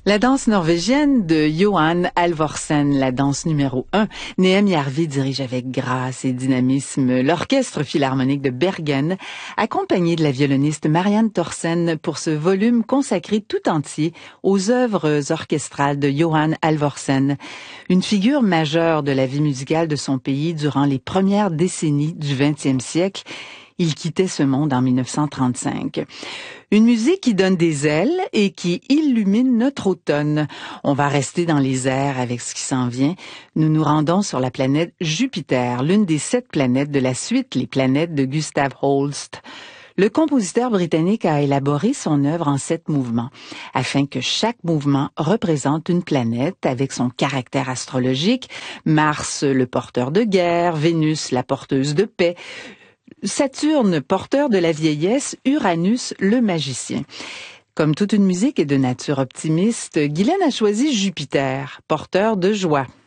La danse norvégienne de Johan Alvorsen, la danse numéro 1. Nehem Järvi dirige avec grâce et dynamisme l'Orchestre philharmonique de Bergen, accompagné de la violoniste Marianne Thorsen pour ce volume consacré tout entier aux œuvres orchestrales de Johan Alvorsen, une figure majeure de la vie musicale de son pays durant les premières décennies du XXe siècle. Il quittait ce monde en 1935. Une musique qui donne des ailes et qui illumine notre automne. On va rester dans les airs avec ce qui s'en vient. Nous nous rendons sur la planète Jupiter, l'une des 7 planètes de la suite, les planètes de Gustav Holst. Le compositeur britannique a élaboré son œuvre en 7 mouvements, afin que chaque mouvement représente une planète avec son caractère astrologique. Mars, le porteur de guerre, Vénus, la porteuse de paix, Saturne, porteur de la vieillesse, Uranus, le magicien. Comme toute une musique est de nature optimiste, Guylaine a choisi Jupiter, porteur de joie.